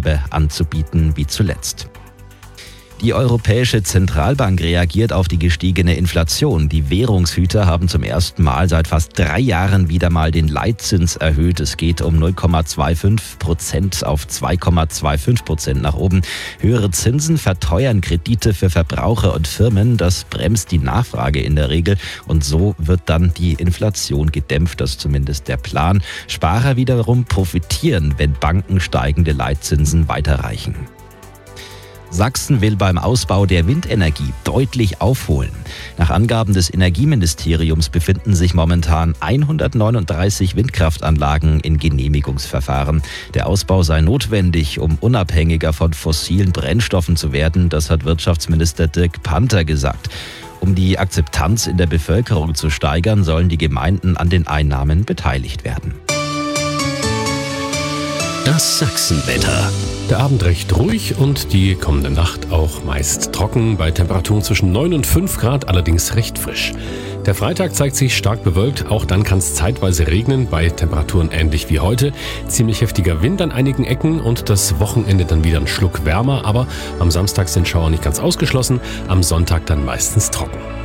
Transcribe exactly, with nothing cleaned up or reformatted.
Teilhabe anzubieten wie zuletzt. Die Europäische Zentralbank reagiert auf die gestiegene Inflation. Die Währungshüter haben zum ersten Mal seit fast drei Jahren wieder mal den Leitzins erhöht. Es geht um null Komma fünfundzwanzig Prozent auf zwei Komma fünfundzwanzig Prozent nach oben. Höhere Zinsen verteuern Kredite für Verbraucher und Firmen. Das bremst die Nachfrage in der Regel und so wird dann die Inflation gedämpft. Das ist zumindest der Plan. Sparer wiederum profitieren, wenn Banken steigende Leitzinsen weiterreichen. Sachsen will beim Ausbau der Windenergie deutlich aufholen. Nach Angaben des Energieministeriums befinden sich momentan hundertneununddreißig Windkraftanlagen in Genehmigungsverfahren. Der Ausbau sei notwendig, um unabhängiger von fossilen Brennstoffen zu werden. Das hat Wirtschaftsminister Dirk Panther gesagt. Um die Akzeptanz in der Bevölkerung zu steigern, sollen die Gemeinden an den Einnahmen beteiligt werden. Das Sachsenwetter. Der Abend recht ruhig und die kommende Nacht auch meist trocken, bei Temperaturen zwischen neun und fünf Grad, allerdings recht frisch. Der Freitag zeigt sich stark bewölkt, auch dann kann es zeitweise regnen, bei Temperaturen ähnlich wie heute. Ziemlich heftiger Wind an einigen Ecken und das Wochenende dann wieder ein Schluck wärmer, aber am Samstag sind Schauer nicht ganz ausgeschlossen, am Sonntag dann meistens trocken.